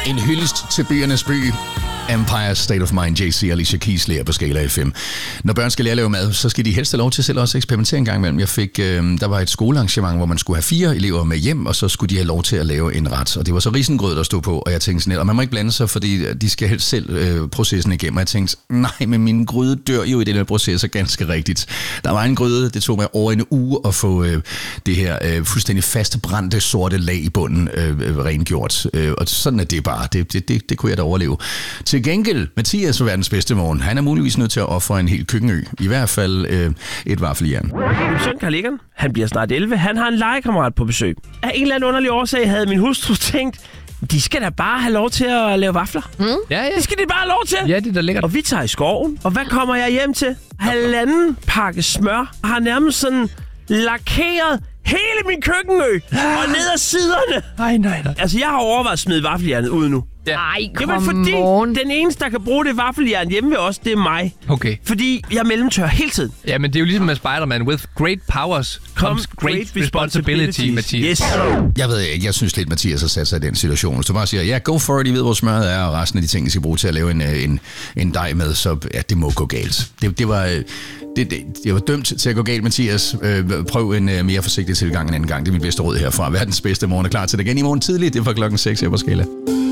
En hyldest til byernes by. Empire State of Mind, JC og Alicia Keys lærer på Skala FM. Når børn skal lære at lave mad, så skal de helst have lov til selv også eksperimentere en gang imellem. Der var et skolearrangement, hvor man skulle have 4 elever med hjem, og så skulle de have lov til at lave en ret. Og det var så risengrød, der stod på, og jeg tænkte sådan lidt, og man må ikke blande sig, fordi de skal helst selv processen igennem. Og jeg tænkte, nej, men min gryde dør jo i den her proces, ganske rigtigt. Der var en gryde, det tog mig over en uge at få det her fuldstændig fastbrændte sorte lag i bunden rengjort. Og sådan er det bare. Det kunne jeg da overleve. Til gengæld, Mathias var verdens bedste morgen. Han er muligvis nødt til at ofre en hel køkkenø. I hvert fald et vaffeljern. Min søn Carl Egon, han bliver snart 11. Han har en legekammerat på besøg. Af en eller anden underlig årsag havde min hustru tænkt, de skal da bare have lov til at lave vafler. Ja. Det skal de bare have lov til. Ja, det er da lækkert. Og vi tager i skoven. Og hvad kommer jeg hjem til? 1,5 pakke smør. Og har nærmest sådan lakeret hele min køkkenø. Og ned ad siderne. Nej. Altså, jeg har overvejet at smide vaffeljernet ud nu. Ja. Ej, Jamen, fordi den eneste, der kan bruge det vaffeljern hjemme ved os, det er mig. Okay. Fordi jeg er mellemtør hele tiden. Ja, men det er jo ligesom med Spider-Man. With great powers comes great responsibility, Mathias. Yes. Jeg ved ikke, jeg synes lidt, Mathias har sat sig i den situation. Hvis du bare siger, ja, go for it, I ved, hvor smøret er, og resten af de ting, I skal bruge til at lave en dej med, så ja, det må gå galt. Det var dømt til at gå galt, Mathias. Prøv en mere forsigtig tilgang en anden gang. Det er mit bedste råd herfra. Verdens bedste morgen er klar til det igen i morgen tidligt. Det er fra klokken 6 her på Skala.